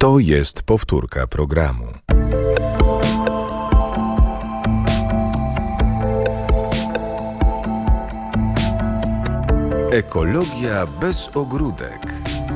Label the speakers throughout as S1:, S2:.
S1: To jest powtórka programu. Ekologia bez ogródek.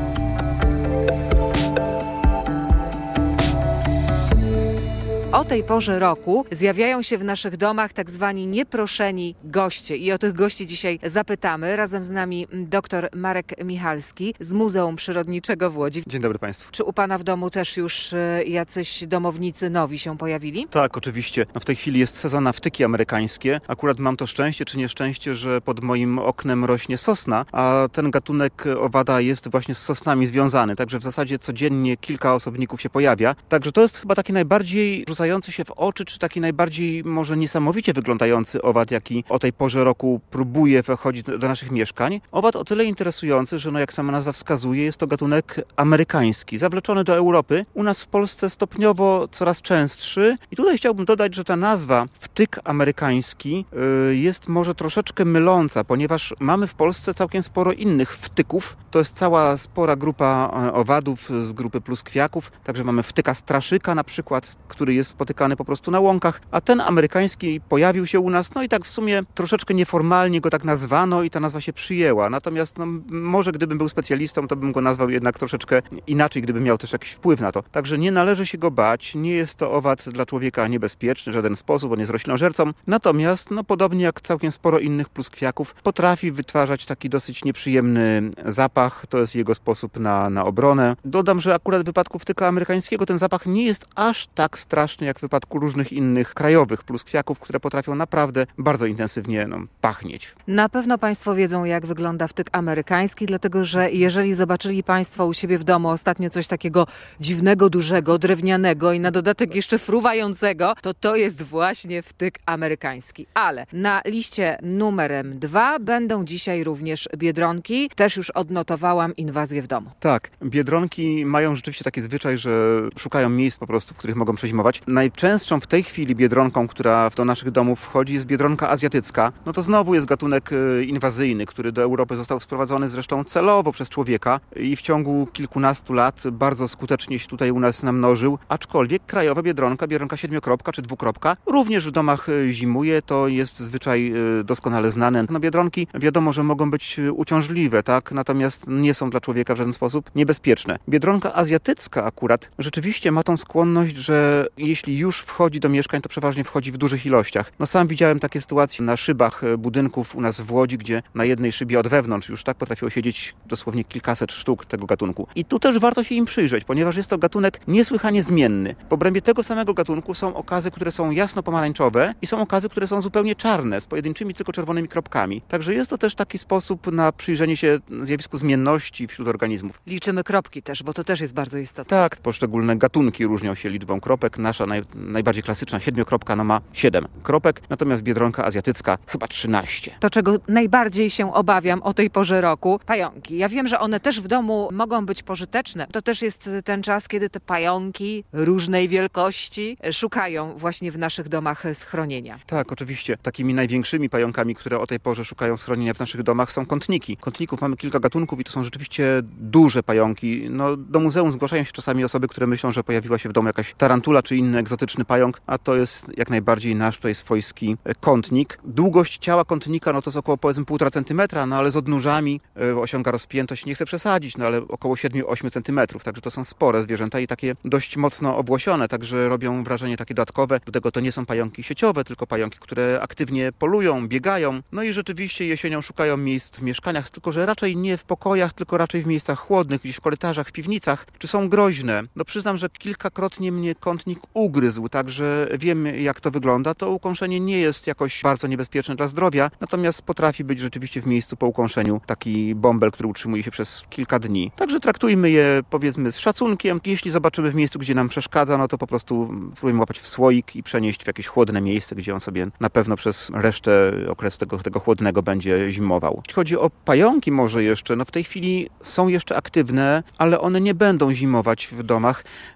S2: O tej porze roku zjawiają się w naszych domach tak zwani nieproszeni goście i o tych gości dzisiaj zapytamy. Razem z nami dr Marek Michalski z Muzeum Przyrodniczego w Łodzi.
S3: Dzień dobry Państwu.
S2: Czy u Pana w domu też już jacyś domownicy nowi się pojawili?
S3: Tak, oczywiście. W tej chwili jest sezon na wtyki amerykańskie. Akurat mam to szczęście czy nieszczęście, że pod moim oknem rośnie sosna, a ten gatunek owada jest właśnie z sosnami związany. Także w zasadzie codziennie kilka osobników się pojawia. Także to jest chyba taki najbardziej rzucający się w oczy, czy taki najbardziej może niesamowicie wyglądający owad, jaki o tej porze roku próbuje wchodzić do naszych mieszkań. Owad o tyle interesujący, że jak sama nazwa wskazuje, jest to gatunek amerykański, zawleczony do Europy. U nas w Polsce stopniowo coraz częstszy. I tutaj chciałbym dodać, że ta nazwa wtyk amerykański jest może troszeczkę myląca, ponieważ mamy w Polsce całkiem sporo innych wtyków. To jest cała spora grupa owadów z grupy pluskwiaków. Także mamy wtyka straszyka na przykład, który jest spotykany po prostu na łąkach, a ten amerykański pojawił się u nas, no i tak w sumie troszeczkę nieformalnie go tak nazwano i ta nazwa się przyjęła. Natomiast może gdybym był specjalistą, to bym go nazwał jednak troszeczkę inaczej, gdybym miał też jakiś wpływ na to. Także nie należy się go bać, nie jest to owad dla człowieka niebezpieczny w żaden sposób, on jest roślinożercą. Natomiast, podobnie jak całkiem sporo innych pluskwiaków, potrafi wytwarzać taki dosyć nieprzyjemny zapach. To jest jego sposób na obronę. Dodam, że akurat w wypadku wtyka amerykańskiego ten zapach nie jest aż tak straszny jak w wypadku różnych innych krajowych pluskwiaków, które potrafią naprawdę bardzo intensywnie pachnieć.
S2: Na pewno Państwo wiedzą, jak wygląda wtyk amerykański, dlatego że jeżeli zobaczyli Państwo u siebie w domu ostatnio coś takiego dziwnego, dużego, drewnianego i na dodatek jeszcze fruwającego, to jest właśnie wtyk amerykański. Ale na liście numerem 2 będą dzisiaj również biedronki. Też już odnotowałam inwazję w domu.
S3: Tak, biedronki mają rzeczywiście taki zwyczaj, że szukają miejsc po prostu, w których mogą przezimować. Najczęstszą w tej chwili biedronką, która do naszych domów wchodzi, jest biedronka azjatycka. To znowu jest gatunek inwazyjny, który do Europy został sprowadzony zresztą celowo przez człowieka i w ciągu kilkunastu lat bardzo skutecznie się tutaj u nas namnożył. Aczkolwiek krajowa biedronka siedmiokropka czy dwukropka, również w domach zimuje. To jest zwyczaj doskonale znany. Biedronki wiadomo, że mogą być uciążliwe, tak? Natomiast nie są dla człowieka w żaden sposób niebezpieczne. Biedronka azjatycka akurat rzeczywiście ma tą skłonność, że jeśli już wchodzi do mieszkań, to przeważnie wchodzi w dużych ilościach. Sam widziałem takie sytuacje na szybach budynków u nas w Łodzi, gdzie na jednej szybie od wewnątrz już tak potrafiło siedzieć dosłownie kilkaset sztuk tego gatunku. I tu też warto się im przyjrzeć, ponieważ jest to gatunek niesłychanie zmienny. W obrębie tego samego gatunku są okazy, które są jasno-pomarańczowe i są okazy, które są zupełnie czarne, z pojedynczymi tylko czerwonymi kropkami. Także jest to też taki sposób na przyjrzenie się zjawisku zmienności wśród organizmów.
S2: Liczymy kropki też, bo to też jest bardzo istotne.
S3: Tak, poszczególne gatunki różnią się liczbą kropek. Nasza najbardziej klasyczna siedmiokropka ma 7 kropek, natomiast biedronka azjatycka chyba 13.
S2: To, czego najbardziej się obawiam o tej porze roku, pająki. Ja wiem, że one też w domu mogą być pożyteczne. To też jest ten czas, kiedy te pająki różnej wielkości szukają właśnie w naszych domach schronienia.
S3: Tak, oczywiście. Takimi największymi pająkami, które o tej porze szukają schronienia w naszych domach, są kątniki. Kątników mamy kilka gatunków i to są rzeczywiście duże pająki. Do muzeum zgłaszają się czasami osoby, które myślą, że pojawiła się w domu jakaś tarantula czy inny egzotyczny pająk, a to jest jak najbardziej nasz tutaj swojski kątnik. Długość ciała kątnika to jest około powiedzmy 1,5 cm, ale z odnóżami osiąga rozpiętość, nie chcę przesadzić, ale około 7-8 cm, także to są spore zwierzęta i takie dość mocno obłosione, także robią wrażenie takie dodatkowe. Do tego to nie są pająki sieciowe, tylko pająki, które aktywnie polują, biegają. I rzeczywiście jesienią szukają miejsc w mieszkaniach, tylko że raczej nie w pokojach, tylko raczej w miejscach chłodnych, gdzieś w korytarzach, w piwnicach. Czy są groźne? Przyznam, że kilkakrotnie mnie kątnik ugryzł, także wiem, jak to wygląda. To ukąszenie nie jest jakoś bardzo niebezpieczne dla zdrowia, natomiast potrafi być rzeczywiście w miejscu po ukąszeniu taki bąbel, który utrzymuje się przez kilka dni. Także traktujmy je, powiedzmy, z szacunkiem. Jeśli zobaczymy w miejscu, gdzie nam przeszkadza, to po prostu próbujemy łapać w słoik i przenieść w jakieś chłodne miejsce, gdzie on sobie na pewno przez resztę okresu tego chłodnego będzie zimował. Jeśli chodzi o pająki może jeszcze, w tej chwili są jeszcze aktywne, ale one nie będą zimować w domach.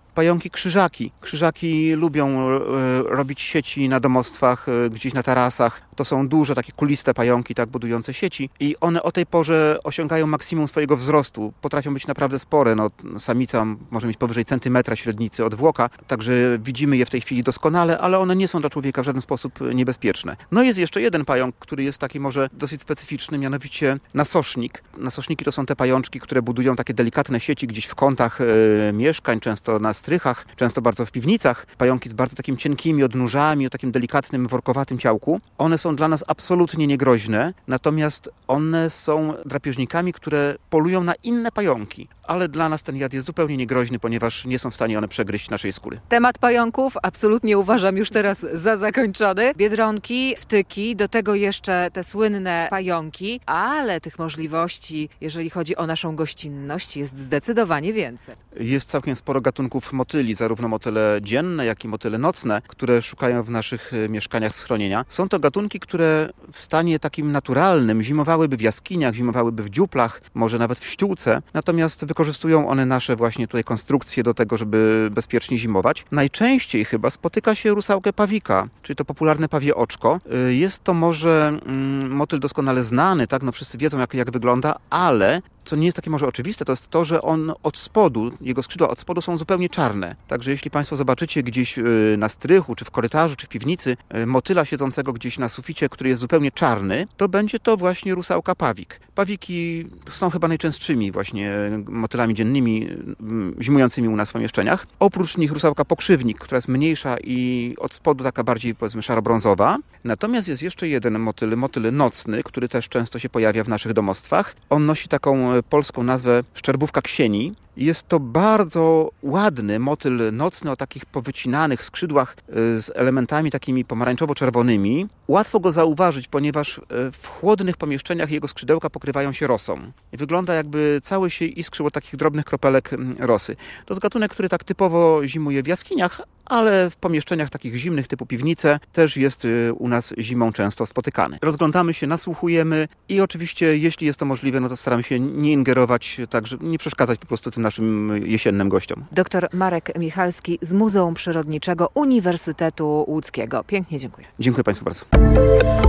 S3: Pająki krzyżaki. Krzyżaki lubią robić sieci na domostwach, gdzieś na tarasach. To są duże, takie kuliste pająki, tak, budujące sieci. I one o tej porze osiągają maksimum swojego wzrostu. Potrafią być naprawdę spore. No, samica może mieć powyżej centymetra średnicy odwłoka, także widzimy je w tej chwili doskonale, ale one nie są dla człowieka w żaden sposób niebezpieczne. No jest jeszcze jeden pająk, który jest taki może dosyć specyficzny, mianowicie nasosznik. Nasoszniki to są te pajączki, które budują takie delikatne sieci gdzieś w kątach mieszkań, często na strychach, często bardzo w piwnicach. Pająki z bardzo takimi cienkimi odnóżami, o takim delikatnym, workowatym ciałku. One są dla nas absolutnie niegroźne, natomiast one są drapieżnikami, które polują na inne pająki. Ale dla nas ten jad jest zupełnie niegroźny, ponieważ nie są w stanie one przegryźć naszej skóry.
S2: Temat pająków absolutnie uważam już teraz za zakończony. Biedronki, wtyki, do tego jeszcze te słynne pająki, ale tych możliwości, jeżeli chodzi o naszą gościnność, jest zdecydowanie więcej.
S3: Jest całkiem sporo gatunków motyli, zarówno motyle dzienne, jak i motyle nocne, które szukają w naszych mieszkaniach schronienia. Są to gatunki, które w stanie takim naturalnym zimowałyby w jaskiniach, zimowałyby w dziuplach, może nawet w ściółce, natomiast wykorzystują one nasze właśnie tutaj konstrukcje do tego, żeby bezpiecznie zimować. Najczęściej chyba spotyka się rusałkę pawika, czyli to popularne pawie oczko. Jest to może motyl doskonale znany, tak? No wszyscy wiedzą jak wygląda, ale co nie jest takie może oczywiste, to jest to, że on od spodu, jego skrzydła od spodu są zupełnie czarne. Także jeśli Państwo zobaczycie gdzieś na strychu, czy w korytarzu, czy w piwnicy motyla siedzącego gdzieś na suficie, który jest zupełnie czarny, to będzie to właśnie rusałka pawik. Pawiki są chyba najczęstszymi właśnie motylami dziennymi zimującymi u nas w pomieszczeniach. Oprócz nich rusałka pokrzywnik, która jest mniejsza i od spodu taka bardziej, powiedzmy, szaro-brązowa. Natomiast jest jeszcze jeden motyl nocny, który też często się pojawia w naszych domostwach. On nosi taką polską nazwę szczerbówka ksieni. Jest to bardzo ładny motyl nocny o takich powycinanych skrzydłach z elementami takimi pomarańczowo-czerwonymi. Łatwo go zauważyć, ponieważ w chłodnych pomieszczeniach jego skrzydełka pokrywają się rosą. I wygląda, jakby cały się iskrzył od takich drobnych kropelek rosy. To jest gatunek, który tak typowo zimuje w jaskiniach, ale w pomieszczeniach takich zimnych typu piwnice też jest u nas zimą często spotykany. Rozglądamy się, nasłuchujemy i oczywiście, jeśli jest to możliwe, no to staramy się nie ingerować, tak żeby nie przeszkadzać po prostu tym naszym jesiennym gościom.
S2: Dr Marek Michalski z Muzeum Przyrodniczego Uniwersytetu Łódzkiego. Pięknie dziękuję.
S3: Dziękuję Państwu bardzo.